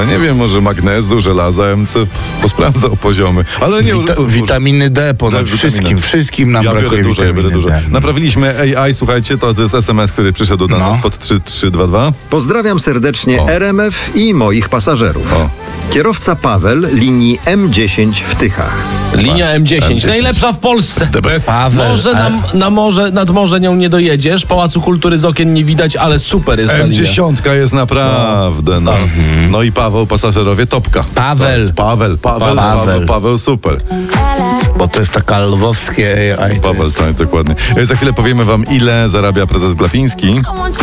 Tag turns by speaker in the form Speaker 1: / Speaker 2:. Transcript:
Speaker 1: nie wiem, może magnezu, żelaza, ja bym sobie posprawdzał poziomy. Ale nie...
Speaker 2: Witaminy D ponad wszystkim nam brakuje witaminy D.
Speaker 1: Naprawiliśmy AI, słuchajcie, to jest SMS, który przyszedł do nas pod 3322.
Speaker 3: Pozdrawiam serdecznie RMF i moich pasażerów. Kierowca Paweł linii M10 w Tychach.
Speaker 4: Linia M10, najlepsza w Polsce.
Speaker 2: Paweł,
Speaker 4: Może nad morze nią nie dojedziesz, Pałacu Kultury z okien nie widać, ale super jest ta linia.
Speaker 1: M10 jest naprawdę, no i Paweł, pasażerowie, topka. Paweł, super.
Speaker 2: Bo to jest taka lwowskie AI.
Speaker 1: Paweł, tak, dokładnie. Za chwilę powiemy wam, ile zarabia prezes Glapiński.